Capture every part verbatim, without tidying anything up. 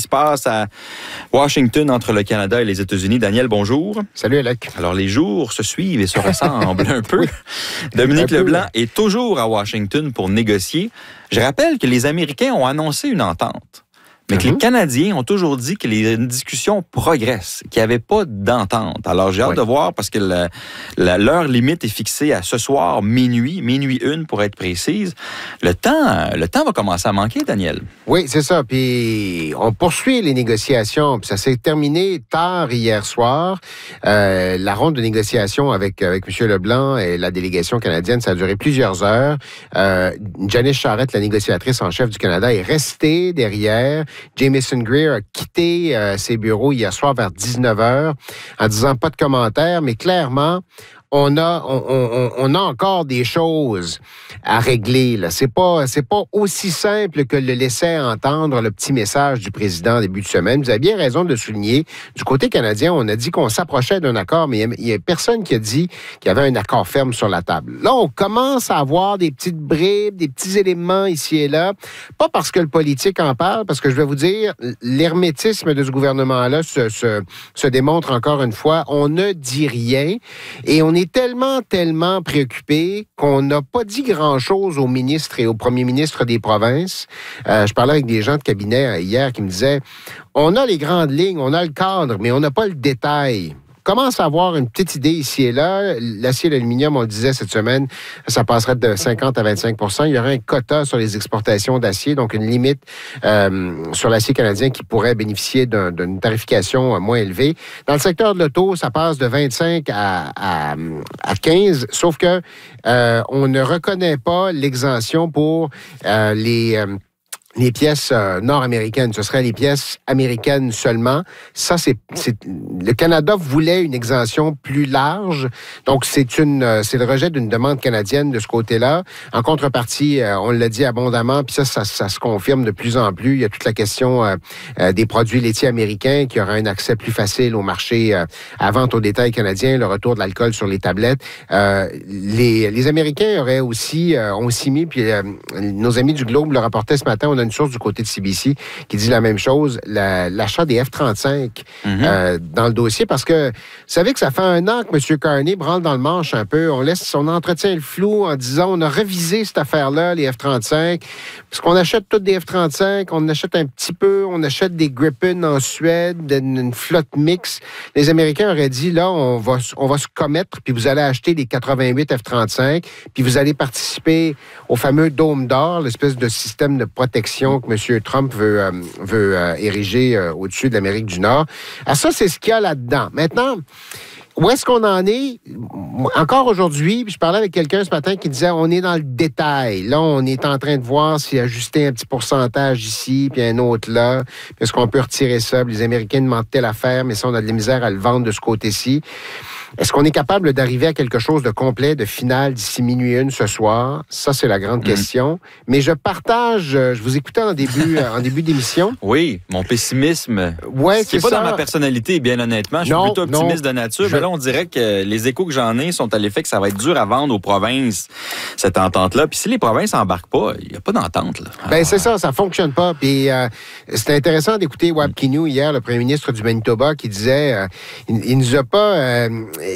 se passe à Washington entre le Canada et les États-Unis. Daniel, bonjour. Salut, Alec. Alors, les jours se suivent et se ressemblent un peu. Dominique un Leblanc peu. est toujours à Washington pour négocier. Je rappelle que les Américains ont annoncé une entente. Mais que mm-hmm. les Canadiens ont toujours dit que les discussions progressent, qu'il n'y avait pas d'entente. Alors, j'ai hâte oui. de voir parce que la, la, l'heure limite est fixée à ce soir, minuit, minuit une pour être précise. Le temps, le temps va commencer à manquer, Daniel. Oui, c'est ça. Puis, on poursuit les négociations. Puis ça s'est terminé tard hier soir. Euh, la ronde de négociation avec, avec M. Leblanc et la délégation canadienne, ça a duré plusieurs heures. Euh, Janice Charette, la négociatrice en chef du Canada, est restée derrière. Jamieson Greer a quitté euh, ses bureaux hier soir vers dix-neuf heures en disant pas de commentaires, mais clairement, on a, on, on, on a encore des choses à régler. Là. C'est pas, c'est pas aussi simple que le laisser entendre le petit message du président en début de semaine. Vous avez bien raison de le souligner. Du côté canadien, on a dit qu'on s'approchait d'un accord, mais il y a personne qui a dit qu'il y avait un accord ferme sur la table. Là, on commence à avoir des petites bribes, des petits éléments ici et là. Pas parce que le politique en parle, parce que je vais vous dire, l'hermétisme de ce gouvernement-là se, se, se démontre encore une fois. On ne dit rien et on est tellement, tellement préoccupé qu'on n'a pas dit grand-chose aux ministres et aux premiers ministres des provinces. Euh, je parlais avec des gens de cabinet hier qui me disaient, on a les grandes lignes, on a le cadre, mais on n'a pas le détail. Commence à avoir une petite idée ici et là. L'acier et l'aluminium, on le disait cette semaine, ça passerait de cinquante à vingt-cinq pour cent. Il y aurait un quota sur les exportations d'acier, donc une limite euh, sur l'acier canadien qui pourrait bénéficier d'un, d'une tarification moins élevée. Dans le secteur de l'auto, ça passe de vingt-cinq à, à, à quinze, sauf que euh, on ne reconnaît pas l'exemption pour euh, les... Euh, les pièces euh, nord-américaines. Ce seraient les pièces américaines seulement. Ça, c'est, c'est... Le Canada voulait une exemption plus large. Donc, c'est une, euh, c'est le rejet d'une demande canadienne de ce côté-là. En contrepartie, euh, on l'a dit abondamment, puis ça, ça, ça se confirme de plus en plus. Il y a toute la question euh, euh, des produits laitiers américains qui auraient un accès plus facile au marché euh, à vente au détail canadien, le retour de l'alcool sur les tablettes. Euh, les, les Américains auraient aussi, euh, ont aussi mis, puis euh, nos amis du Globe le rapportaient ce matin, on a une source du côté de C B C qui dit la même chose, la, l'achat des F trente-cinq mm-hmm. euh, dans le dossier, parce que vous savez que ça fait un an que M. Carney branle dans le manche un peu. On laisse, on entretient le flou en disant on a révisé cette affaire-là, les F trente-cinq, parce qu'on achète toutes des F trente-cinq, on achète un petit peu, on achète des Gripen en Suède, une, une flotte mixte. Les Américains auraient dit, là, on va, on va se commettre, puis vous allez acheter les quatre-vingt-huit F trente-cinq, puis vous allez participer au fameux Dôme d'or, l'espèce de système de protection que M. Trump veut, euh, veut euh, ériger euh, au-dessus de l'Amérique du Nord. Alors ça, c'est ce qu'il y a là-dedans. Maintenant, où est-ce qu'on en est? Encore aujourd'hui, je parlais avec quelqu'un ce matin qui disait on est dans le détail. Là, on est en train de voir si ajuster un petit pourcentage ici, puis un autre là. Est-ce qu'on peut retirer ça? Les Américains demandent telle affaire, mais ça, on a de la misère à le vendre de ce côté-ci. Est-ce qu'on est capable d'arriver à quelque chose de complet, de final d'ici minuit une ce soir? Ça, c'est la grande mmh. question. Mais je partage, je vous écoutais en début, en début d'émission. Oui, mon pessimisme. Ouais, c'est, c'est pas ça. Dans ma personnalité, bien honnêtement. Je suis non, plutôt optimiste non, de nature. Je... Mais là, on dirait que les échos que j'en ai sont à l'effet que ça va être dur à vendre aux provinces, cette entente-là. Puis si les provinces n'embarquent pas, il n'y a pas d'entente. Là. Ben c'est ça, ça fonctionne pas. Puis euh, c'était intéressant d'écouter Wab Kinew hier, le premier ministre du Manitoba, qui disait euh, il, il nous a pas... Euh,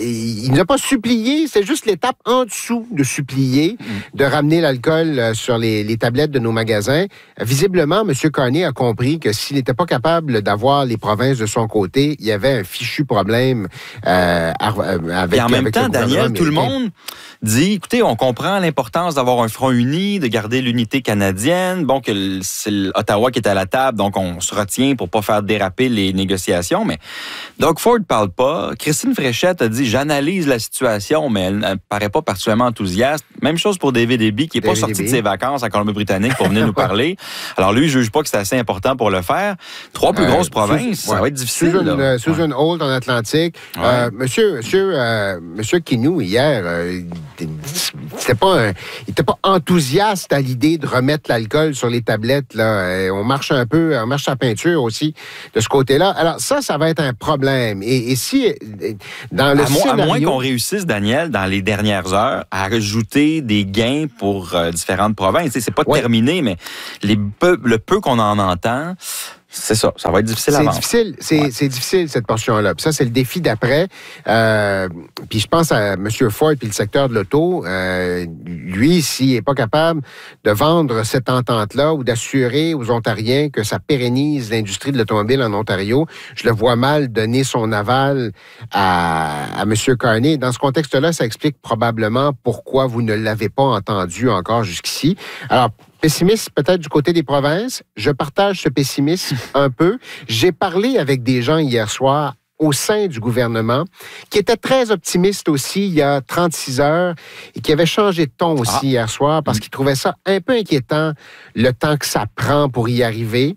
il nous a pas supplié, c'est juste l'étape en dessous de supplier, mmh. de ramener l'alcool sur les, les tablettes de nos magasins. Visiblement, M. Carney a compris que s'il n'était pas capable d'avoir les provinces de son côté, il y avait un fichu problème euh, avec, Et en même avec temps, le Daniel, américain. Tout le monde dit, écoutez, on comprend l'importance d'avoir un front uni, de garder l'unité canadienne. Bon, que c'est Ottawa qui est à la table, donc on se retient pour pas faire déraper les négociations. Mais Doug Ford parle pas. Christine Fréchette a dit, j'analyse la situation, mais elle ne paraît pas particulièrement enthousiaste. Même chose pour David Eby, qui n'est pas sorti de ses vacances en Colombie-Britannique pour venir nous parler. Alors lui, il ne juge pas que c'est assez important pour le faire. Trois plus euh, grosses provinces, Susan, ça ouais. va être difficile. Susan, là. Susan ouais. Holt en Atlantique. Ouais. Euh, monsieur monsieur, euh, monsieur Kinew, hier, euh, c'était pas un, il n'était pas enthousiaste à l'idée de remettre l'alcool sur les tablettes. Là. Et on marche un peu, on marche à peinture aussi de ce côté-là. Alors ça, ça va être un problème. Et, et si, dans le à, scénario... mo- à moins qu'on réussisse, Daniel, dans les dernières heures, à rajouter des gains pour euh, différentes provinces. Tu sais, c'est pas ouais. terminé, mais les peu, le peu qu'on en entend... C'est ça, ça va être difficile à c'est vendre. Difficile, c'est, ouais. c'est difficile, cette portion-là. Puis ça, c'est le défi d'après. Euh, puis je pense à M. Ford puis le secteur de l'auto. Euh, lui, s'il n'est pas capable de vendre cette entente-là ou d'assurer aux Ontariens que ça pérennise l'industrie de l'automobile en Ontario, je le vois mal donner son aval à, à M. Carney. Dans ce contexte-là, ça explique probablement pourquoi vous ne l'avez pas entendu encore jusqu'ici. Alors, pessimiste peut-être du côté des provinces. Je partage ce pessimisme un peu. J'ai parlé avec des gens hier soir au sein du gouvernement qui étaient très optimistes aussi il y a trente-six heures et qui avaient changé de ton aussi ah. hier soir parce qu'ils trouvaient ça un peu inquiétant, le temps que ça prend pour y arriver.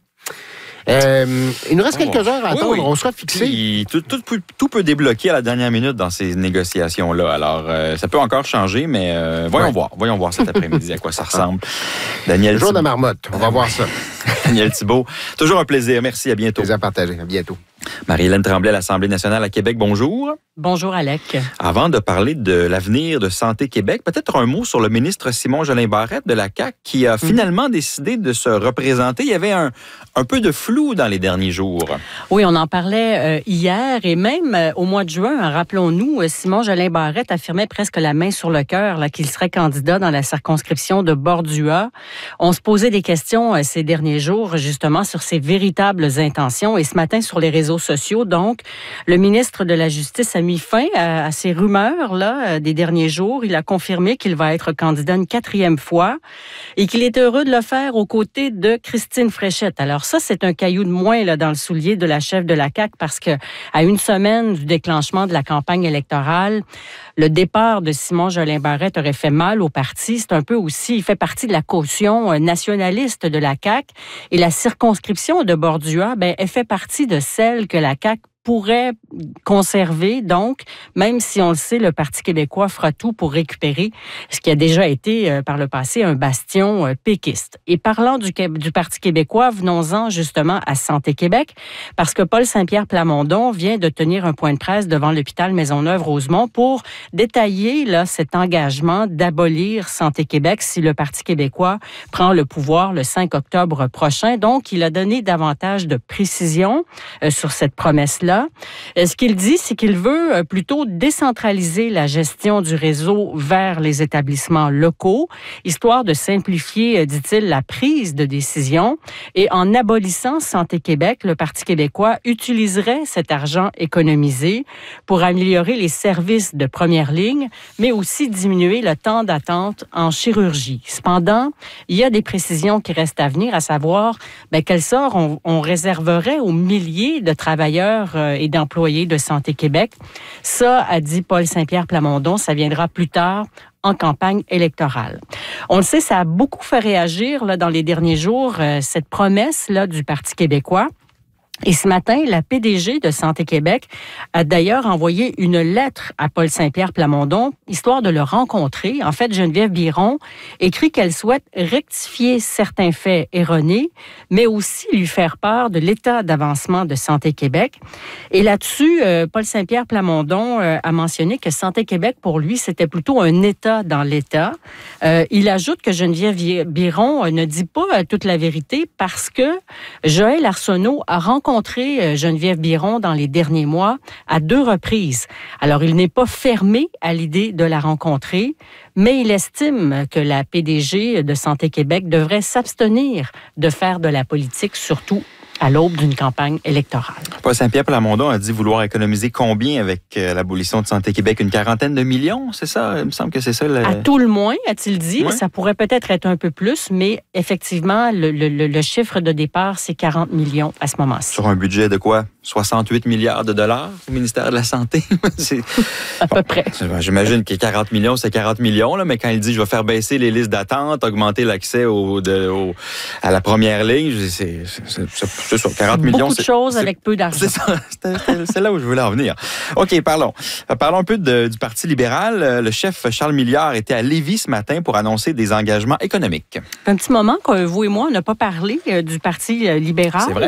Euh, il nous reste oh. quelques heures à attendre. Oui, oui. On sera fixé. Puis, tout, tout, tout peut débloquer à la dernière minute dans ces négociations-là. Alors, euh, ça peut encore changer, mais euh, voyons ouais. voir. Voyons voir cet après-midi à quoi ça ressemble. Daniel Jour Thib... de marmotte. On va voir ça. Daniel Thibault, toujours un plaisir. Merci. À bientôt. Plaisir à partager. À bientôt. Marie-Hélène Tremblay à l'Assemblée nationale à Québec, bonjour. Bonjour, Alec. Avant de parler de l'avenir de Santé Québec, peut-être un mot sur le ministre Simon Jolin Barrette de la C A Q qui a mmh. finalement décidé de se représenter. Il y avait un, un peu de flou dans les derniers jours. Oui, on en parlait euh, hier et même euh, au mois de juin, hein, rappelons-nous, Simon Jolin Barrette affirmait presque la main sur le cœur là, qu'il serait candidat dans la circonscription de Bordua. On se posait des questions euh, ces derniers jours justement sur ses véritables intentions et ce matin sur les réseaux sociaux. Donc, le ministre de la Justice a mis fin à, à ces rumeurs là des derniers jours. Il a confirmé qu'il va être candidat une quatrième fois et qu'il est heureux de le faire aux côtés de Christine Fréchette. Alors ça, c'est un caillou de moins là dans le soulier de la chef de la C A Q parce que à une semaine du déclenchement de la campagne électorale, le départ de Simon Jolin Barrette aurait fait mal au parti. C'est un peu aussi, il fait partie de la caution nationaliste de la C A Q et la circonscription de Bordua, ben, elle fait partie de celle que la C A Q pourrait conserver. Donc, même si on le sait, le Parti québécois fera tout pour récupérer ce qui a déjà été, euh, par le passé, un bastion euh, péquiste. Et parlant du, du Parti québécois, venons-en justement à Santé Québec, parce que Paul Saint-Pierre Plamondon vient de tenir un point de presse devant l'hôpital Maisonneuve-Rosemont pour détailler là, cet engagement d'abolir Santé Québec si le Parti québécois prend le pouvoir le cinq octobre prochain. Donc, il a donné davantage de précision euh, sur cette promesse-là. Ce qu'il dit, c'est qu'il veut plutôt décentraliser la gestion du réseau vers les établissements locaux, histoire de simplifier, dit-il, la prise de décision. Et en abolissant Santé Québec, le Parti québécois utiliserait cet argent économisé pour améliorer les services de première ligne, mais aussi diminuer le temps d'attente en chirurgie. Cependant, il y a des précisions qui restent à venir, à savoir ben, quel sort on, on réserverait aux milliers de travailleurs et d'employés de Santé Québec. Ça, a dit Paul Saint-Pierre Plamondon, ça viendra plus tard en campagne électorale. On le sait, ça a beaucoup fait réagir là, dans les derniers jours, euh, cette promesse là, du Parti québécois. Et ce matin, la P D G de Santé Québec a d'ailleurs envoyé une lettre à Paul Saint-Pierre Plamondon, histoire de le rencontrer. En fait, Geneviève Biron écrit qu'elle souhaite rectifier certains faits erronés, mais aussi lui faire part de l'état d'avancement de Santé Québec. Et là-dessus, euh, Paul Saint-Pierre Plamondon euh, a mentionné que Santé Québec, pour lui, c'était plutôt un État dans l'État. Euh, il ajoute que Geneviève Biron ne dit pas toute la vérité parce que Joël Arsenault a rencontré rencontré Geneviève Biron dans les derniers mois à deux reprises. Alors, il n'est pas fermé à l'idée de la rencontrer, mais il estime que la P D G de Santé Québec devrait s'abstenir de faire de la politique, surtout à l'aube d'une campagne électorale. Paul Saint-Pierre Plamondon a dit vouloir économiser combien avec euh, l'abolition de Santé Québec? Une quarantaine de millions, c'est ça? Il me semble que c'est ça. Le... À tout le moins, a-t-il dit. Ouais. Ça pourrait peut-être être un peu plus, mais effectivement, le, le, le chiffre de départ, c'est quarante millions à ce moment-ci. Sur un budget de quoi? soixante-huit milliards de dollars au ministère de la Santé? c'est... À bon, peu près. J'imagine que quarante millions, c'est quarante millions, là, mais quand il dit « je vais faire baisser les listes d'attente, augmenter l'accès au, de, au, à la première ligne », c'est, c'est, c'est, c'est ça, quarante millions. Beaucoup de choses avec peu d'argent. C'est ça, c'est, c'est là où je voulais en venir. OK, parlons. Parlons un peu de, du Parti libéral. Le chef Charles Milliard était à Lévis ce matin pour annoncer des engagements économiques. Un petit moment que vous et moi, on n'a pas parlé du Parti libéral. C'est vrai.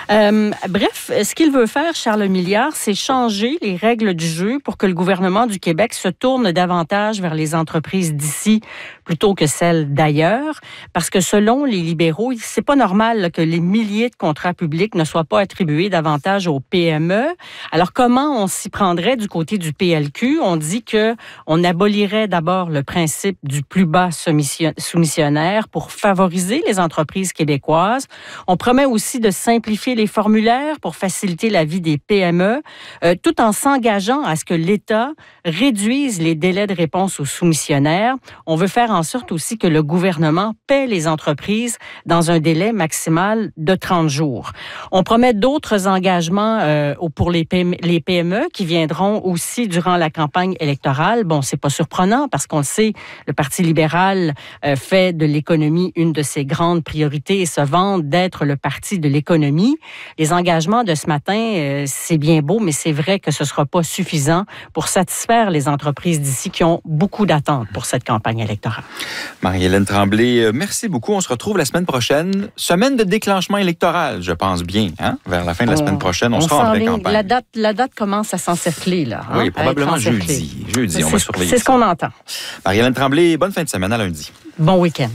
Euh, bref, ce qu'il veut faire, Charles Milliard, c'est changer les règles du jeu pour que le gouvernement du Québec se tourne davantage vers les entreprises d'ici plutôt que celles d'ailleurs. Parce que selon les libéraux, c'est pas normal là, que les milliers de contrats publics ne soient pas attribués davantage aux P M E. Alors, comment on s'y prendrait du côté du P L Q? On dit que on abolirait d'abord le principe du plus bas soumissionnaire pour favoriser les entreprises québécoises. On promet aussi de simplifier les formulaires pour faciliter la vie des P M E, euh, tout en s'engageant à ce que l'État réduise les délais de réponse aux soumissionnaires. On veut faire en sorte aussi que le gouvernement paie les entreprises dans un délai maximal de trente jours. On promet d'autres engagements euh, pour les P M E, les P M E qui viendront aussi durant la campagne électorale. Bon, c'est pas surprenant parce qu'on le sait, le Parti libéral euh, fait de l'économie une de ses grandes priorités et se vante d'être le parti de l'économie. Les engagements de ce matin, euh, c'est bien beau, mais c'est vrai que ce ne sera pas suffisant pour satisfaire les entreprises d'ici qui ont beaucoup d'attentes pour cette campagne électorale. Marie-Hélène Tremblay, merci beaucoup. On se retrouve la semaine prochaine. Semaine de déclenchement électoral, je pense bien. Hein? Vers la fin de la on, semaine prochaine, on, on sera en vraie campagne. La date, la date commence à s'encercler, là. Hein? Oui, probablement jeudi. Jeudi, on va surveiller C'est ce qu'on entend. Marie-Hélène Tremblay, bonne fin de semaine, à lundi. Bon week-end.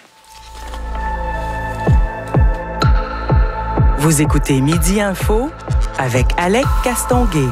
Vous écoutez Midi Info avec Alec Castonguay.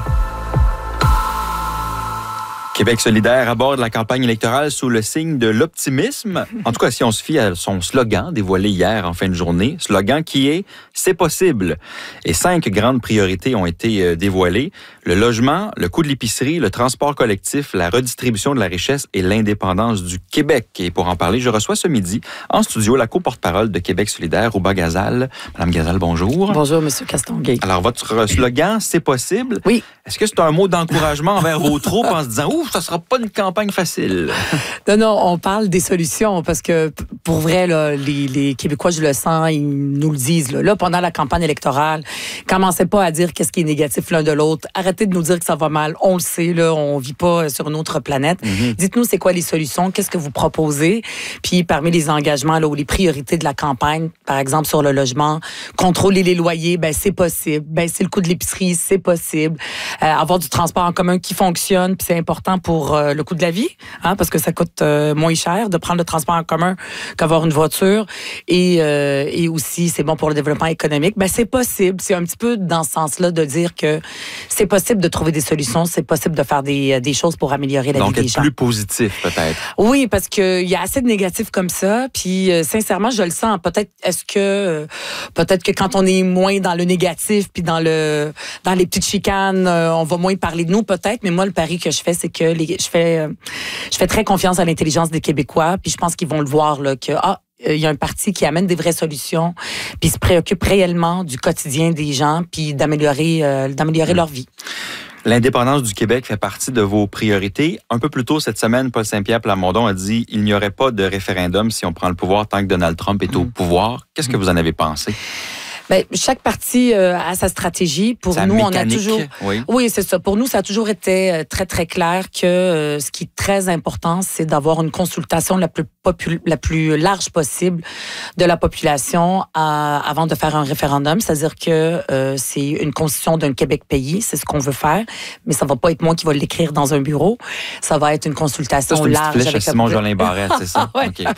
Québec solidaire aborde la campagne électorale sous le signe de l'optimisme. En tout cas, si on se fie à son slogan dévoilé hier en fin de journée, slogan qui est « C'est possible ». Et cinq grandes priorités ont été dévoilées. Le logement, le coût de l'épicerie, le transport collectif, la redistribution de la richesse et l'indépendance du Québec. Et pour en parler, je reçois ce midi en studio la co-porte-parole de Québec solidaire, Rouba Gazal. Madame Gazal, bonjour. Bonjour, Monsieur Castonguay. Alors, votre slogan « C'est possible ». Oui. Est-ce que c'est un mot d'encouragement envers vos troupes en se disant « Ouf, ça sera pas une campagne facile ». Non, non, on parle des solutions parce que pour vrai, là, les, les Québécois, je le sens, ils nous le disent. Là, là pendant la campagne électorale, commencez pas à dire qu'est-ce qui est négatif l'un de l'autre. Arrêtez de nous dire que ça va mal. On le sait, là, on vit pas sur une autre planète. Mm-hmm. Dites-nous c'est quoi les solutions, qu'est-ce que vous proposez. Puis parmi les engagements là, ou les priorités de la campagne, par exemple sur le logement, contrôler les loyers, ben c'est possible. Baisser le coût de l'épicerie, c'est possible. Euh, avoir du transport en commun qui fonctionne, puis c'est important pour euh, le coût de la vie, hein, parce que ça coûte euh, moins cher de prendre le transport en commun qu'avoir une voiture. Et, euh, et aussi, c'est bon pour le développement économique. Ben c'est possible. C'est un petit peu dans ce sens-là de dire que c'est possible de trouver des solutions, c'est possible de faire des, des choses pour améliorer la Donc, vie des gens. Donc, être plus positif, peut-être. Oui, parce qu'il y a assez de négatifs comme ça. Puis, euh, sincèrement, je le sens. Peut-être, est-ce que, euh, peut-être que quand on est moins dans le négatif, puis dans le, dans les petites chicanes, euh, on va moins parler de nous, peut-être. Mais moi, le pari que je fais, c'est que les, je fais, euh, je fais très confiance à l'intelligence des Québécois. Puis, je pense qu'ils vont le voir là que ah. Il y a un parti qui amène des vraies solutions, puis se préoccupe réellement du quotidien des gens, puis d'améliorer, euh, d'améliorer mmh. leur vie. L'indépendance du Québec fait partie de vos priorités. Un peu plus tôt cette semaine, Paul Saint-Pierre Plamondon a dit « Il n'y aurait pas de référendum si on prend le pouvoir tant que Donald Trump est mmh. au pouvoir ». Qu'est-ce que vous en avez pensé? Ben, chaque parti euh, a sa stratégie. Pour sa nous, mécanique, on a toujours. Oui, oui c'est ça. Pour nous, ça a toujours été euh, très, très clair que euh, ce qui est très important, c'est d'avoir une consultation la plus, popul- la plus large possible de la population à, avant de faire un référendum. C'est-à-dire que euh, c'est une constitution d'un Québec pays. C'est ce qu'on veut faire. Mais ça va pas être moi qui va l'écrire dans un bureau. Ça va être une consultation ça, c'est une large. Flèche avec à Simon Jolin Barrette, c'est ça? Ouais. Okay.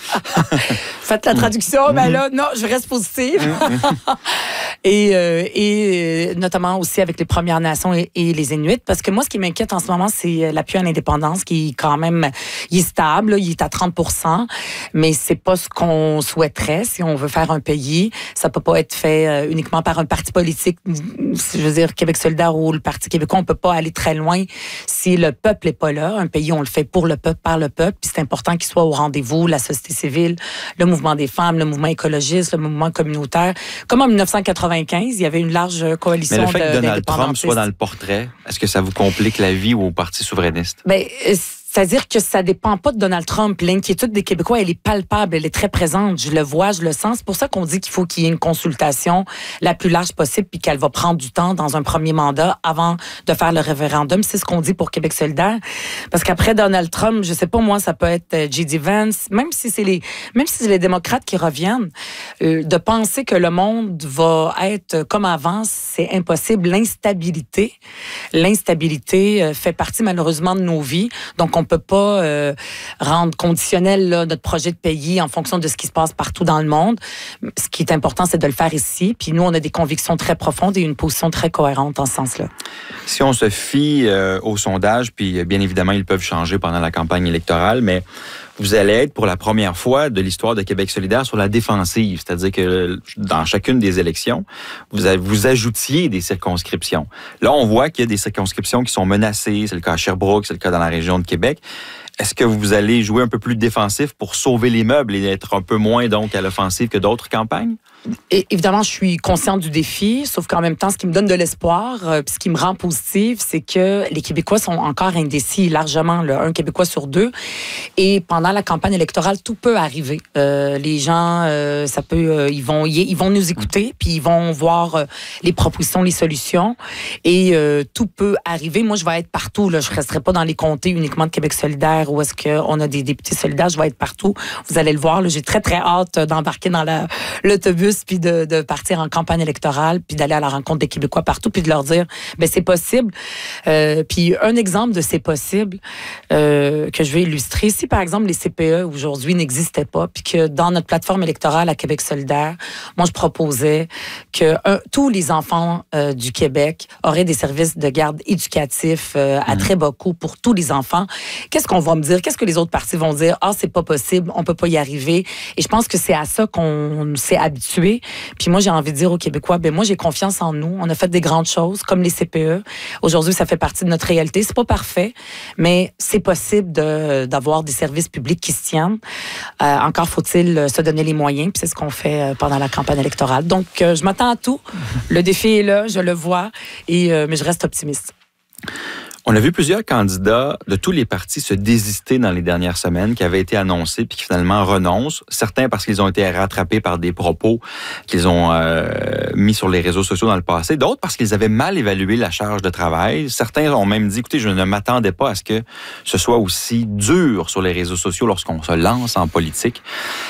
Faites la traduction. Mm-hmm. Ben là, non, je reste positive. Mm-hmm. Et, euh, et notamment aussi avec les Premières Nations et, et les Inuits. Parce que moi, ce qui m'inquiète en ce moment, c'est l'appui à l'indépendance qui est quand même, il est stable, il est à trente pour cent, mais c'est pas ce qu'on souhaiterait si on veut faire un pays. Ça peut pas être fait uniquement par un parti politique. Je veux dire, Québec solidaire ou le Parti québécois, on peut pas aller très loin si le peuple est pas là. Un pays, on le fait pour le peuple, par le peuple, puis c'est important qu'il soit au rendez-vous, la société civile, le mouvement des femmes, le mouvement écologiste, le mouvement communautaire. Comme en dix-neuf cent quatre-vingt-quinze, il y avait une large coalition d'indépendantistes. Mais le fait que Donald Trump soit dans le portrait, est-ce que ça vous complique la vie au Parti souverainiste? Ben, C'est-à-dire que ça dépend pas de Donald Trump. L'inquiétude des Québécois, elle est palpable, elle est très présente. Je le vois, je le sens. C'est pour ça qu'on dit qu'il faut qu'il y ait une consultation la plus large possible puis qu'elle va prendre du temps dans un premier mandat avant de faire le référendum. C'est ce qu'on dit pour Québec solidaire. Parce qu'après Donald Trump, je sais pas moi, ça peut être J D Vance, même si c'est les, même si c'est les démocrates qui reviennent, euh, de penser que le monde va être comme avant, c'est impossible. L'instabilité, l'instabilité euh, fait partie malheureusement de nos vies. Donc, on peut pas euh, rendre conditionnel là, notre projet de pays en fonction de ce qui se passe partout dans le monde. Ce qui est important, c'est de le faire ici. Puis nous, on a des convictions très profondes et une position très cohérente en ce sens-là. Si on se fie euh, au sondage, puis bien évidemment, ils peuvent changer pendant la campagne électorale, mais vous allez être pour la première fois de l'histoire de Québec solidaire sur la défensive, c'est-à-dire que dans chacune des élections, vous, avez, vous ajoutiez des circonscriptions. Là, on voit qu'il y a des circonscriptions qui sont menacées, c'est le cas à Sherbrooke, c'est le cas dans la région de Québec. Est-ce que vous allez jouer un peu plus défensif pour sauver les meubles et être un peu moins donc à l'offensive que d'autres campagnes? Et évidemment, je suis consciente du défi, sauf qu'en même temps, ce qui me donne de l'espoir, euh, puis ce qui me rend positive, c'est que les Québécois sont encore indécis largement, là, un Québécois sur deux. Et pendant la campagne électorale, tout peut arriver. Euh, les gens, euh, ça peut, euh, ils vont, ils vont nous écouter, puis ils vont voir euh, les propositions, les solutions, et euh, tout peut arriver. Moi, je vais être partout. Là, je resterai pas dans les comtés uniquement de Québec solidaire où est-ce qu'on a des députés solidaires. Je vais être partout. Vous allez le voir. Là, j'ai très très hâte d'embarquer dans la, l'autobus puis de, de partir en campagne électorale, puis d'aller à la rencontre des Québécois partout, puis de leur dire, ben c'est possible. Euh, puis un exemple de c'est possible euh, que je vais illustrer, si par exemple les C P E aujourd'hui n'existaient pas, puis que dans notre plateforme électorale à Québec solidaire, moi je proposais que un, tous les enfants euh, du Québec auraient des services de garde éducatifs euh, à mmh. très bas coût pour tous les enfants. Qu'est-ce qu'on va me dire? Qu'est-ce que les autres partis vont dire? Ah, c'est pas possible, on peut pas y arriver. Et je pense que c'est à ça qu'on s'est habitué. Puis moi, j'ai envie de dire aux Québécois, ben moi, j'ai confiance en nous. On a fait des grandes choses, comme les C P E. Aujourd'hui, ça fait partie de notre réalité. C'est pas parfait, mais c'est possible de, d'avoir des services publics qui se tiennent. Euh, encore faut-il se donner les moyens, puis c'est ce qu'on fait pendant la campagne électorale. Donc, euh, je m'attends à tout. Le défi est là, je le vois, et, euh, mais je reste optimiste. On a vu plusieurs candidats de tous les partis se désister dans les dernières semaines, qui avaient été annoncés puis qui finalement renoncent. Certains parce qu'ils ont été rattrapés par des propos qu'ils ont euh, mis sur les réseaux sociaux dans le passé. D'autres parce qu'ils avaient mal évalué la charge de travail. Certains ont même dit, écoutez, je ne m'attendais pas à ce que ce soit aussi dur sur les réseaux sociaux lorsqu'on se lance en politique.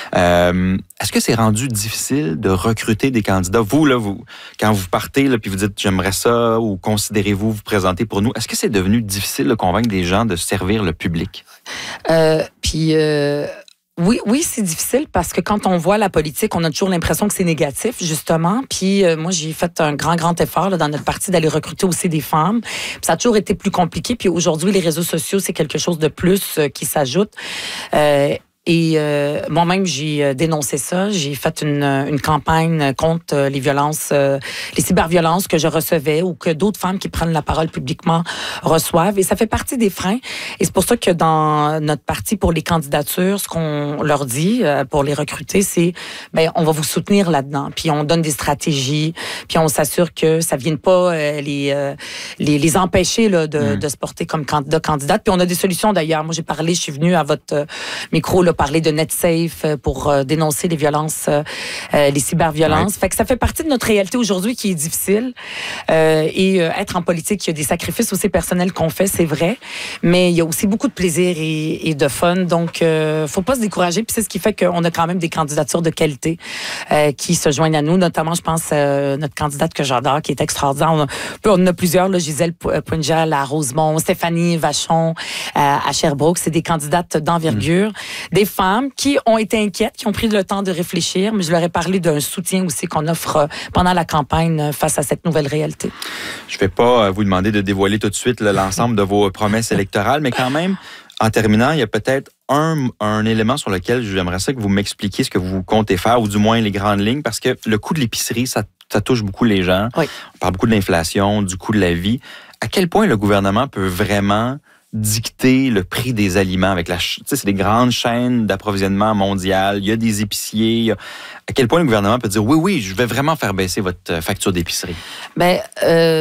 Euh, est-ce que c'est rendu difficile de recruter des candidats? Vous, là, vous, quand vous partez là, puis vous dites, j'aimerais ça, ou considérez-vous vous présenter pour nous, est-ce que c'est devenu difficile de convaincre des gens de servir le public? Euh, puis... Euh... Oui, oui, c'est difficile parce que quand on voit la politique, on a toujours l'impression que c'est négatif, justement. Puis euh, moi, j'ai fait un grand, grand effort là, dans notre parti d'aller recruter aussi des femmes. Puis ça a toujours été plus compliqué. Puis aujourd'hui, les réseaux sociaux, c'est quelque chose de plus euh, qui s'ajoute. Euh, Et euh, moi-même, j'ai dénoncé ça. J'ai fait une, une campagne contre les violences, euh, les cyberviolences que je recevais ou que d'autres femmes qui prennent la parole publiquement reçoivent. Et ça fait partie des freins. Et c'est pour ça que dans notre parti pour les candidatures, ce qu'on leur dit euh, pour les recruter, c'est ben on va vous soutenir là-dedans. Puis on donne des stratégies. Puis on s'assure que ça vienne pas euh, les, euh, les les empêcher là, de, mmh. de se porter comme candidat candidate. Puis on a des solutions d'ailleurs. Moi, j'ai parlé, je suis venue à votre euh, micro là, parler de NetSafe pour euh, dénoncer les violences, euh, les cyberviolences. Ouais. Fait que ça fait partie de notre réalité aujourd'hui qui est difficile. Euh, et euh, être en politique, il y a des sacrifices aussi personnels qu'on fait, c'est vrai. Mais il y a aussi beaucoup de plaisir et, et de fun. Donc, euh, faut pas se décourager. Puis c'est ce qui fait qu'on a quand même des candidatures de qualité euh, qui se joignent à nous. Notamment, je pense, euh, notre candidate que j'adore, qui est extraordinaire. On, a, on en a plusieurs, là, Gisèle Poinjal à Rosemont, Stéphanie Vachon à, à Sherbrooke. C'est des candidates d'envergure. Mmh. Des femmes qui ont été inquiètes, qui ont pris le temps de réfléchir, mais je leur ai parlé d'un soutien aussi qu'on offre pendant la campagne face à cette nouvelle réalité. Je ne vais pas vous demander de dévoiler tout de suite là, l'ensemble de vos promesses électorales, mais quand même, en terminant, il y a peut-être un, un élément sur lequel j'aimerais ça que vous m'expliquiez ce que vous comptez faire, ou du moins les grandes lignes, parce que le coût de l'épicerie, ça, ça touche beaucoup les gens. Oui. On parle beaucoup de l'inflation, du coût de la vie. À quel point le gouvernement peut vraiment dicter le prix des aliments avec la, tu sais, c'est des grandes chaînes d'approvisionnement mondiales. Il y a des épiciers. Y a, à quel point le gouvernement peut dire oui, oui, je vais vraiment faire baisser votre facture d'épicerie? Ben, euh,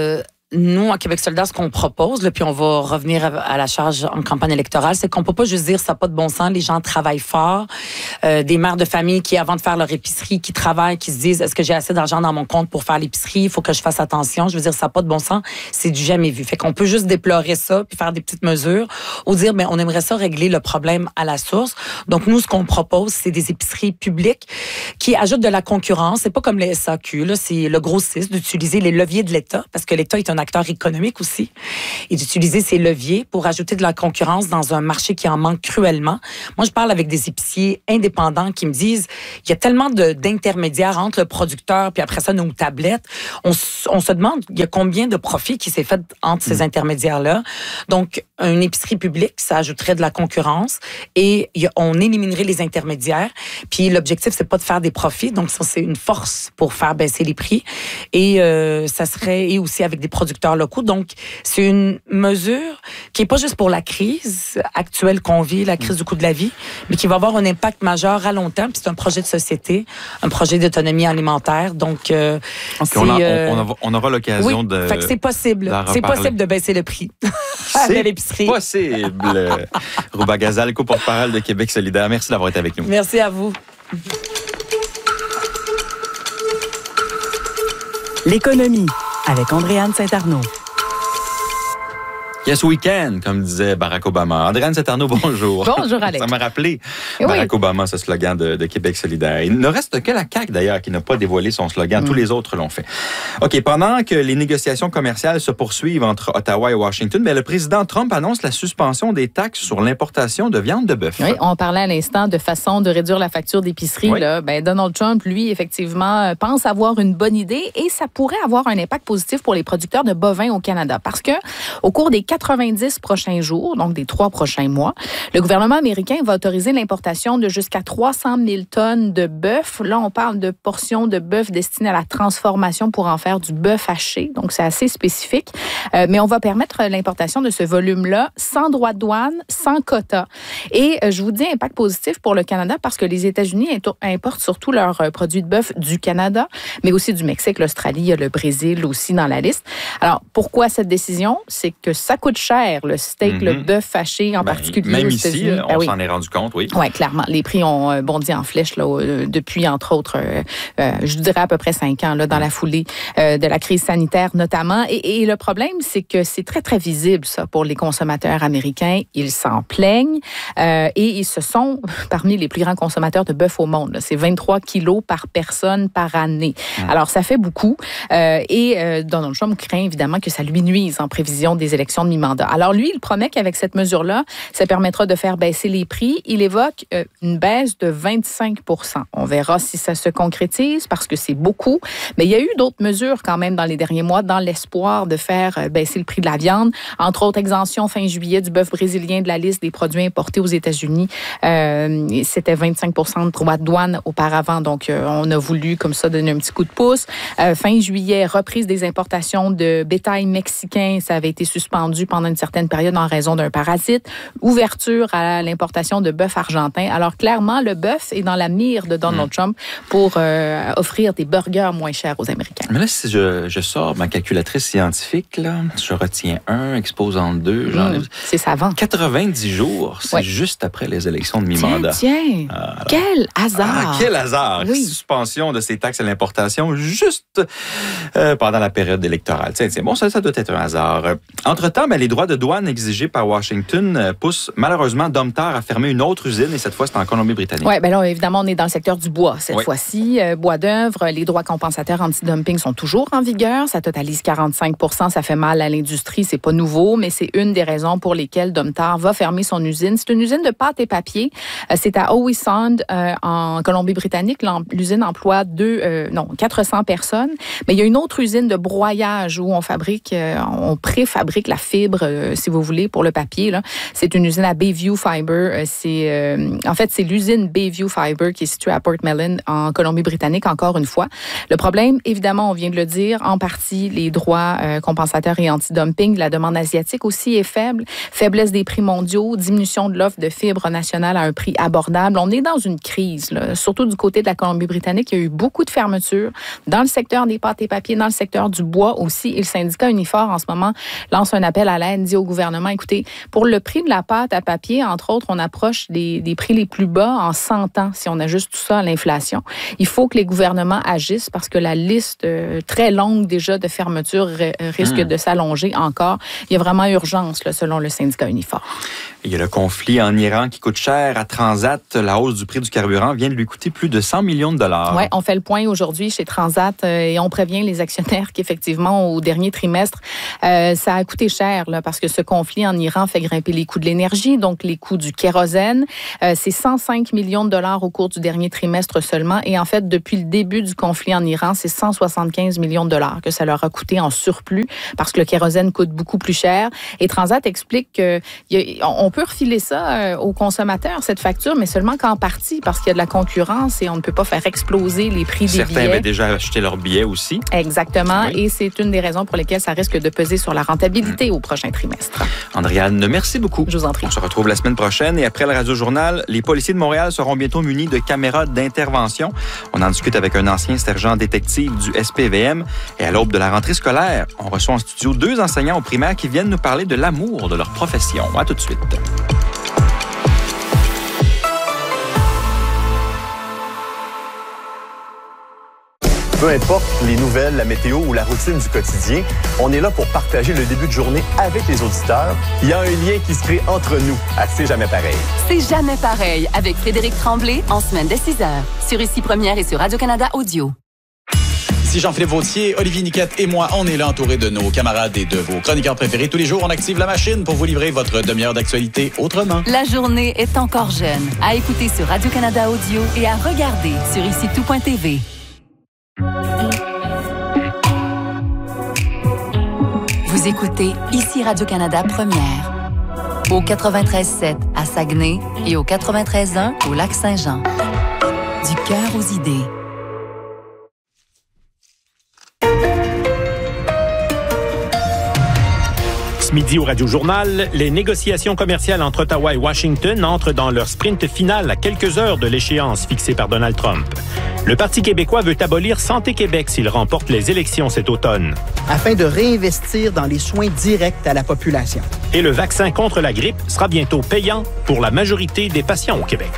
nous, à Québec solidaire, ce qu'on propose, là, puis on va revenir à, à la charge en campagne électorale, c'est qu'on peut pas juste dire ça n'a pas de bon sens, les gens travaillent fort, euh, des mères de famille qui, avant de faire leur épicerie, qui travaillent, qui se disent, est-ce que j'ai assez d'argent dans mon compte pour faire l'épicerie? Il faut que je fasse attention. Je veux dire, ça n'a pas de bon sens. C'est du jamais vu. Fait qu'on peut juste déplorer ça, puis faire des petites mesures, ou dire, ben, on aimerait ça régler le problème à la source. Donc, nous, ce qu'on propose, c'est des épiceries publiques qui ajoutent de la concurrence. C'est pas comme les S A Q, là. C'est le grossiste d'utiliser les leviers de l'État, parce que l'État est un acteur économique aussi, et d'utiliser ces leviers pour ajouter de la concurrence dans un marché qui en manque cruellement. Moi, je parle avec des épiciers indépendants qui me disent, il y a tellement de, d'intermédiaires entre le producteur puis après ça, nos tablettes. On, on se demande, il y a combien de profit qui s'est fait entre ces intermédiaires-là. Donc, une épicerie publique, ça ajouterait de la concurrence et y a, on éliminerait les intermédiaires. Puis l'objectif, c'est pas de faire des profits. Donc, ça, c'est une force pour faire baisser les prix. Et euh, ça serait, et aussi avec des producteurs locaux. Donc, c'est une mesure qui est pas juste pour la crise actuelle qu'on vit, la crise du coût de la vie, mais qui va avoir un impact majeur à long terme. Puis c'est un projet de société, un projet d'autonomie alimentaire. Donc, euh, okay, c'est, on, a, euh, on, on aura l'occasion oui, de. Fait que c'est possible. C'est possible de baisser le prix à l'épicerie. C'est possible. Rouba Gazal, co-porte-parole de Québec solidaire. Merci d'avoir été avec nous. Merci à vous. L'économie avec Andréane Saint-Arnaud. Yes, week-end, comme disait Barack Obama. Andréane Saint-Arnaud, bonjour. Bonjour, Alex. Ça m'a rappelé Et Barack oui. Obama, ce slogan de, de Québec solidaire. Il ne reste que la C A Q, d'ailleurs, qui n'a pas dévoilé son slogan. Mm. Tous les autres l'ont fait. OK, pendant que les négociations commerciales se poursuivent entre Ottawa et Washington, bien, le président Trump annonce la suspension des taxes sur l'importation de viande de bœuf. Oui, on parlait à l'instant de façon de réduire la facture d'épicerie. Oui. Là. Ben, Donald Trump, lui, effectivement, pense avoir une bonne idée et ça pourrait avoir un impact positif pour les producteurs de bovins au Canada. Parce que au cours des quatre-vingt-dix prochains jours, donc des trois prochains mois, le gouvernement américain va autoriser l'importation de jusqu'à trois cent mille tonnes de bœuf. Là, on parle de portions de bœuf destinées à la transformation pour en faire du bœuf haché. Donc, c'est assez spécifique. Euh, mais on va permettre l'importation de ce volume-là sans droit de douane, sans quota. Et euh, je vous dis impact positif pour le Canada parce que les États-Unis importent surtout leurs euh, produits de bœuf du Canada, mais aussi du Mexique, l'Australie, le Brésil aussi dans la liste. Alors, pourquoi cette décision? C'est que ça coûte cher, le steak, mm-hmm. le bœuf haché en ben, particulier même aux ici, États-Unis. on ben oui. s'en est rendu compte, oui. Oui, clairement. Les prix ont euh, bondi en flèche là, euh, depuis, entre autres, euh, euh, je dirais à peu près cinq ans, là, dans la foulée euh, de la crise sanitaire notamment. Et, et le problème, c'est que c'est très, très visible, ça, pour les consommateurs américains. Ils s'en plaignent euh, et ils se sont parmi les plus grands consommateurs de bœuf au monde. Là. C'est vingt-trois kilos par personne par année. Mmh. Alors, ça fait beaucoup. Euh, et euh, Donald Trump craint évidemment que ça lui nuise en prévision des élections de mi-mandat. Alors, lui, il promet qu'avec cette mesure-là, ça permettra de faire baisser les prix. Il évoque euh, une baisse de vingt-cinq pour cent. On verra si ça se concrétise parce que c'est beaucoup. Mais il y a eu d'autres mesures quand même dans les derniers mois dans l'espoir de faire euh, baisser le prix de la viande. Entre autres, exemption fin juillet du bœuf brésilien de la liste des produits importés aux États-Unis. Euh, c'était vingt-cinq pour cent de droits de douane auparavant. Donc, euh, on a voulu comme ça donner un petit coup de pouce. Euh, fin juillet, reprise des importations de bétail mexicain. Ça avait été suspendu pendant une certaine période en raison d'un parasite. Ouverture à l'importation de bœuf argentin. Alors, clairement, le bœuf est dans la mire de Donald mmh. Trump pour euh, offrir des burgers moins chers aux Américains. Mais là, si je, je sors ma calculatrice scientifique, là, je retiens un, exposant deux, j'en ai... Mmh, c'est savant. quatre-vingt-dix jours, c'est ouais. juste après les élections de mi-mandat. Tiens, tiens. Alors, quel hasard! Ah, quel hasard! Oui. Suspension de ces taxes à l'importation juste euh, pendant la période électorale. Tiens, tiens, bon, ça, ça doit être un hasard. Entre-temps, ben, les droits de douane exigés par Washington euh, poussent malheureusement Domtar à fermer une autre usine et cette fois, c'est en Colombie-Britannique. Oui, bien là, évidemment, on est dans le secteur du bois cette oui. fois-ci. Euh, bois d'œuvre, les droits compensateurs anti-dumping sont toujours en vigueur. Ça totalise quarante-cinq pour cent. Ça fait mal à l'industrie. C'est pas nouveau, mais c'est une des raisons pour lesquelles Domtar va fermer son usine. C'est une usine de pâte et papier. Euh, c'est à Howe Sound, euh, en Colombie-Britannique. L'usine emploie deux, euh, non, quatre cents personnes. Mais il y a une autre usine de broyage où on fabrique, euh, on préfabrique la fibre, euh, si vous voulez, pour le papier. Là. C'est une usine à Bayview Fiber. Euh, c'est, euh, en fait, c'est l'usine Bayview Fiber qui est située à Portmelon, en Colombie-Britannique, encore une fois. Le problème, évidemment, on vient de le dire, en partie, les droits euh, compensateurs consommateurs et anti-dumping. La demande asiatique aussi est faible. Faiblesse des prix mondiaux, diminution de l'offre de fibres nationales à un prix abordable. On est dans une crise, là. Surtout du côté de la Colombie-Britannique. Il y a eu beaucoup de fermetures dans le secteur des pâtes et papiers, dans le secteur du bois aussi. Et le syndicat Unifor, en ce moment, lance un appel à l'aide, dit au gouvernement, écoutez, pour le prix de la pâte à papier, entre autres, on approche des, des prix les plus bas en cent ans, si on ajuste tout ça à l'inflation. Il faut que les gouvernements agissent parce que la liste euh, très longue déjà de fermetures euh, risque mmh. de s'allonger encore. Il y a vraiment urgence, là, selon le syndicat Unifor. Il y a le conflit en Iran qui coûte cher à Transat. La hausse du prix du carburant vient de lui coûter plus de cent millions de dollars. Oui, on fait le point aujourd'hui chez Transat euh, et on prévient les actionnaires qu'effectivement, au dernier trimestre, euh, ça a coûté cher là, parce que ce conflit en Iran fait grimper les coûts de l'énergie, donc les coûts du kérosène. Euh, c'est cent cinq millions de dollars au cours du dernier trimestre seulement. Et en fait, depuis le début du conflit en Iran, c'est cent soixante-quinze millions de dollars que ça leur a coûté en surplus parce que le kérosène coûte beaucoup plus cher. Et Transat explique qu'on peut refiler ça aux consommateurs, cette facture, mais seulement qu'en partie parce qu'il y a de la concurrence et on ne peut pas faire exploser les prix des Certains billets. Certains avaient déjà acheté leurs billets aussi. Exactement. Oui. Et c'est une des raisons pour lesquelles ça risque de peser sur la rentabilité mmh. au prochain trimestre. Andréane, merci beaucoup. Je vous en prie. On se retrouve la semaine prochaine et après le Radio-Journal, les policiers de Montréal seront bientôt munis de caméras d'intervention. On en discute avec un ancien sergent détective du S P V M et à l'aube de la rentrée scolaire, on reçoit en studio deux enseignants au primaire qui viennent nous parler de l'amour de leur profession. À tout de suite. Peu importe les nouvelles, la météo ou la routine du quotidien, on est là pour partager le début de journée avec les auditeurs. Il y a un lien qui se crée entre nous à C'est jamais pareil. C'est jamais pareil avec Frédéric Tremblay en semaine dès six heures sur Ici Première et sur Radio-Canada Audio. Ici Jean-Philippe Vautier, Olivier Niquette et moi, on est là entourés de nos camarades et de vos chroniqueurs préférés. Tous les jours, on active la machine pour vous livrer votre demi-heure d'actualité autrement. La journée est encore jeune. À écouter sur Radio-Canada Audio et à regarder sur ici tout point t v. Vous écoutez Ici Radio-Canada Première. Au quatre-vingt-treize sept à Saguenay et au quatre-vingt-treize un au Lac-Saint-Jean. Du cœur aux idées. Ce midi au Radio-Journal, les négociations commerciales entre Ottawa et Washington entrent dans leur sprint final à quelques heures de l'échéance fixée par Donald Trump. Le Parti québécois veut abolir Santé Québec s'il remporte les élections cet automne. Afin de réinvestir dans les soins directs à la population. Et le vaccin contre la grippe sera bientôt payant pour la majorité des patients au Québec.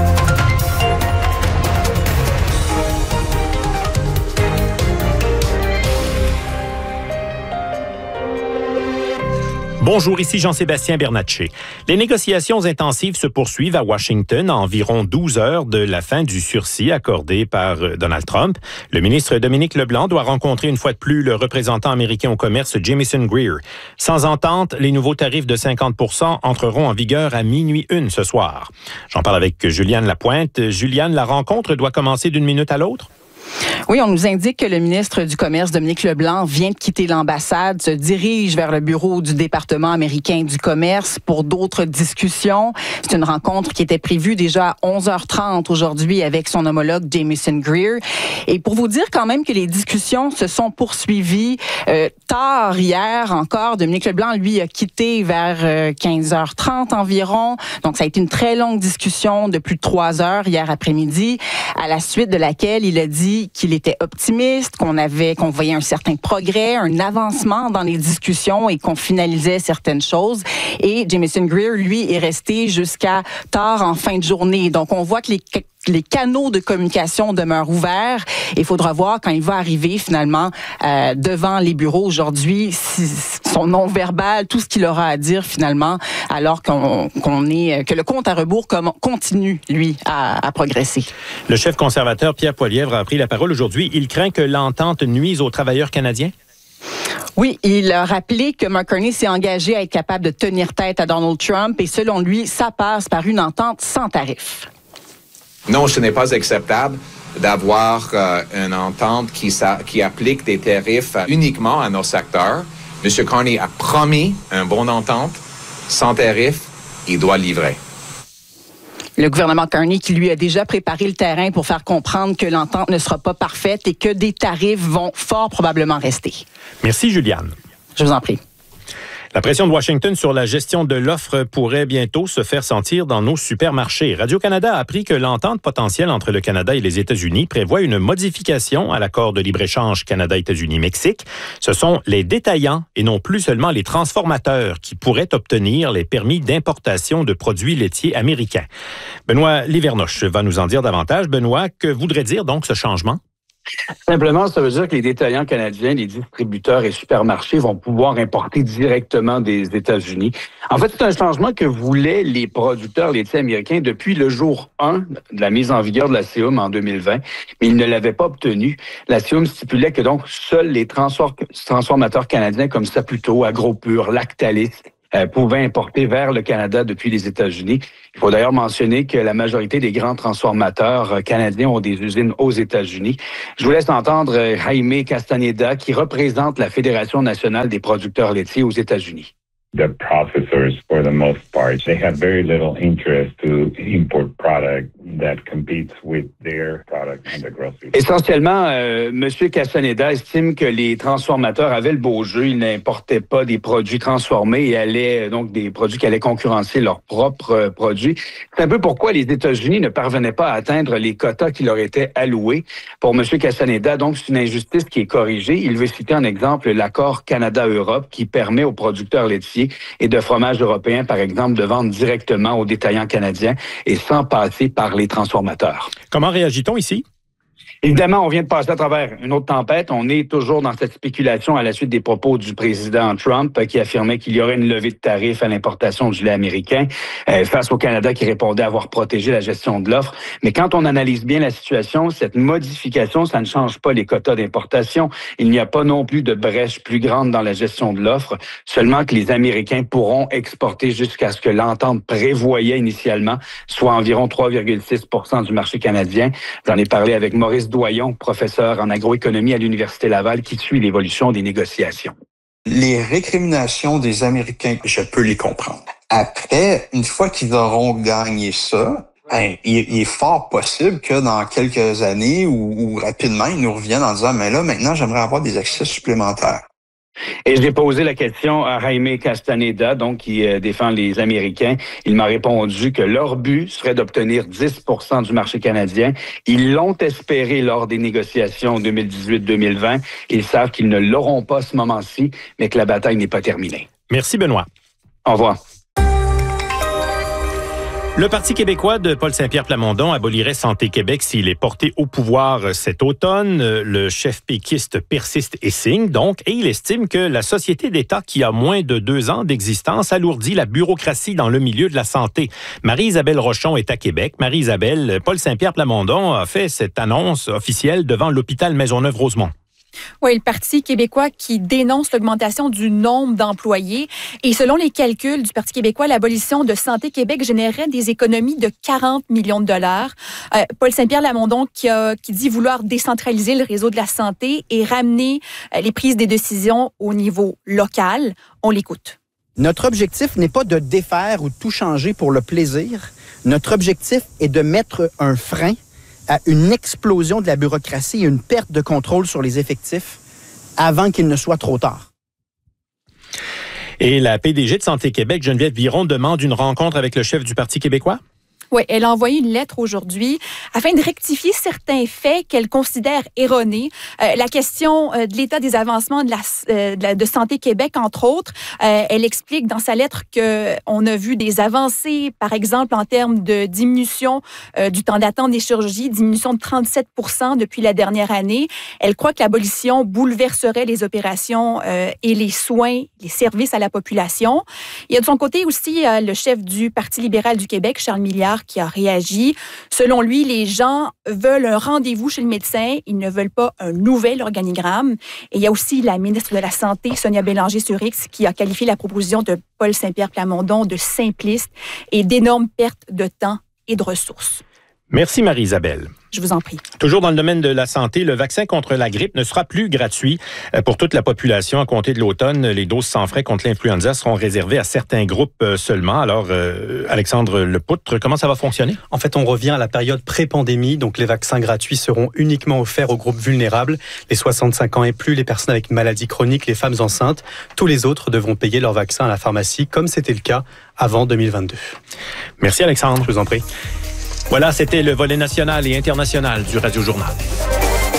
Bonjour, ici Jean-Sébastien Bernatchez. Les négociations intensives se poursuivent à Washington à environ douze heures de la fin du sursis accordé par Donald Trump. Le ministre Dominique Leblanc doit rencontrer une fois de plus le représentant américain au commerce Jamieson Greer. Sans entente, les nouveaux tarifs de cinquante pour cent entreront en vigueur à minuit une ce soir. J'en parle avec Juliane Lapointe. Juliane, la rencontre doit commencer d'une minute à l'autre? Oui, on nous indique que le ministre du Commerce, Dominique Leblanc, vient de quitter l'ambassade, se dirige vers le bureau du département américain du commerce pour d'autres discussions. C'est une rencontre qui était prévue déjà à onze heures trente aujourd'hui avec son homologue Jamieson Greer. Et pour vous dire quand même que les discussions se sont poursuivies euh, tard hier encore. Dominique Leblanc, lui, a quitté vers euh, quinze heures trente environ. Donc, ça a été une très longue discussion de plus de trois heures hier après-midi, à la suite de laquelle il a dit qu'il était optimiste, qu'on avait, qu'on voyait un certain progrès, un avancement dans les discussions et qu'on finalisait certaines choses. Et Jamieson Greer, lui, est resté jusqu'à tard en fin de journée. Donc, on voit que les les canaux de communication demeurent ouverts. Il faudra voir quand il va arriver finalement euh, devant les bureaux aujourd'hui, si son non-verbal, tout ce qu'il aura à dire finalement, alors qu'on, qu'on est, que le compte à rebours comme, continue, lui, à, à progresser. Le chef conservateur Pierre Poilievre a pris la parole aujourd'hui. Il craint que l'entente nuise aux travailleurs canadiens? Oui, il a rappelé que Mark Carney s'est engagé à être capable de tenir tête à Donald Trump et selon lui, ça passe par une entente sans tarif. Non, ce n'est pas acceptable d'avoir euh, une entente qui, ça, qui applique des tarifs euh, uniquement à nos secteurs. M. Carney a promis une bonne entente. Sans tarif, il doit livrer. Le gouvernement Carney qui lui a déjà préparé le terrain pour faire comprendre que l'entente ne sera pas parfaite et que des tarifs vont fort probablement rester. Merci, Juliane. Je vous en prie. La pression de Washington sur la gestion de l'offre pourrait bientôt se faire sentir dans nos supermarchés. Radio-Canada a appris que l'entente potentielle entre le Canada et les États-Unis prévoit une modification à l'accord de libre-échange Canada-États-Unis-Mexique. Ce sont les détaillants et non plus seulement les transformateurs qui pourraient obtenir les permis d'importation de produits laitiers américains. Benoît Livernoche va nous en dire davantage. Benoît, que voudrait dire donc ce changement? Simplement, ça veut dire que les détaillants canadiens, les distributeurs et supermarchés vont pouvoir importer directement des États-Unis. En fait, c'est un changement que voulaient les producteurs laitiers américains depuis le jour un de la mise en vigueur de la C I U M en deux mille vingt, mais ils ne l'avaient pas obtenu. La C I U M stipulait que donc seuls les transformateurs canadiens comme Saputo, AgroPure, Lactalis, Euh, pouvaient importer vers le Canada depuis les États-Unis. Il faut d'ailleurs mentionner que la majorité des grands transformateurs euh, canadiens ont des usines aux États-Unis. Je vous laisse entendre euh, Jaime Castaneda, qui représente la Fédération nationale des producteurs laitiers aux États-Unis. The processors, for the most part, they have very little interest to import product that competes with their product in the grocery. Essentiellement, euh, M. Castaneda estime que les transformateurs avaient le beau jeu. Ils n'importaient pas des produits transformés et allaient donc des produits qui allaient concurrencer leurs propres euh, produits. C'est un peu pourquoi les États-Unis ne parvenaient pas à atteindre les quotas qui leur étaient alloués. Pour M. Castaneda, donc, c'est une injustice qui est corrigée. Il veut citer en exemple l'accord Canada-Europe qui permet aux producteurs laitiers et de fromage européen, par exemple, de vendre directement aux détaillants canadiens et sans passer par les transformateurs. Comment réagit-on ici? Évidemment, on vient de passer à travers une autre tempête. On est toujours dans cette spéculation à la suite des propos du président Trump qui affirmait qu'il y aurait une levée de tarifs à l'importation du lait américain euh, face au Canada qui répondait avoir protégé la gestion de l'offre. Mais quand on analyse bien la situation, cette modification, ça ne change pas les quotas d'importation. Il n'y a pas non plus de brèche plus grande dans la gestion de l'offre, seulement que les Américains pourront exporter jusqu'à ce que l'entente prévoyait initialement, soit environ trois virgule six pour cent du marché canadien. J'en ai parlé avec Maurice Doyon, professeur en agroéconomie à l'Université Laval, qui suit l'évolution des négociations. Les récriminations des Américains, je peux les comprendre. Après, une fois qu'ils auront gagné ça, ben, il, il est fort possible que dans quelques années ou, ou rapidement, ils nous reviennent en disant « Mais là, maintenant, j'aimerais avoir des accès supplémentaires. » Et j'ai posé la question à Jaime Castaneda, donc qui euh, défend les Américains. Il m'a répondu que leur but serait d'obtenir dix pour cent du marché canadien. Ils l'ont espéré lors des négociations deux mille dix-huit deux mille vingt. Ils savent qu'ils ne l'auront pas à ce moment-ci, mais que la bataille n'est pas terminée. Merci, Benoît. Au revoir. Le Parti québécois de Paul Saint-Pierre Plamondon abolirait Santé Québec s'il est porté au pouvoir cet automne. Le chef péquiste persiste et signe, donc, et il estime que la société d'État qui a moins de deux ans d'existence alourdit la bureaucratie dans le milieu de la santé. Marie-Isabelle Rochon est à Québec. Marie-Isabelle, Paul Saint-Pierre Plamondon a fait cette annonce officielle devant l'hôpital Maisonneuve-Rosemont. Oui, le Parti québécois qui dénonce l'augmentation du nombre d'employés. Et selon les calculs du Parti québécois, l'abolition de Santé Québec générerait des économies de quarante millions de dollars. Euh, Paul Saint-Pierre Plamondon qui, a, qui dit vouloir décentraliser le réseau de la santé et ramener euh, les prises des décisions au niveau local. On l'écoute. Notre objectif n'est pas de défaire ou de tout changer pour le plaisir. Notre objectif est de mettre un frein à une explosion de la bureaucratie et une perte de contrôle sur les effectifs avant qu'il ne soit trop tard. Et la P D G de Santé Québec, Geneviève Viron, demande une rencontre avec le chef du Parti québécois? Oui, elle a envoyé une lettre aujourd'hui afin de rectifier certains faits qu'elle considère erronés. Euh, la question euh, de l'état des avancements de, la, euh, de, la, de Santé Québec, entre autres, euh, elle explique dans sa lettre qu'on a vu des avancées, par exemple, en termes de diminution euh, du temps d'attente des chirurgies, diminution de trente-sept pour cent depuis la dernière année. Elle croit que l'abolition bouleverserait les opérations euh, et les soins, les services à la population. Il y a de son côté aussi euh, le chef du Parti libéral du Québec, Charles Milliard, qui a réagi. Selon lui, les gens veulent un rendez-vous chez le médecin. Ils ne veulent pas un nouvel organigramme. Et il y a aussi la ministre de la Santé, Sonia Bélanger-sur-X, qui a qualifié la proposition de Paul Saint-Pierre Plamondon de simpliste et d'énormes pertes de temps et de ressources. Merci Marie-Isabelle. Je vous en prie. Toujours dans le domaine de la santé, le vaccin contre la grippe ne sera plus gratuit pour toute la population. À compter de l'automne, les doses sans frais contre l'influenza seront réservées à certains groupes seulement. Alors, euh, Alexandre Lepoutre, comment ça va fonctionner? En fait, on revient à la période pré-pandémie, donc les vaccins gratuits seront uniquement offerts aux groupes vulnérables, les soixante-cinq ans et plus, les personnes avec une maladie chronique, les femmes enceintes. Tous les autres devront payer leur vaccin à la pharmacie, comme c'était le cas avant deux mille vingt-deux. Merci Alexandre. Je vous en prie. Voilà, c'était le volet national et international du Radio Journal.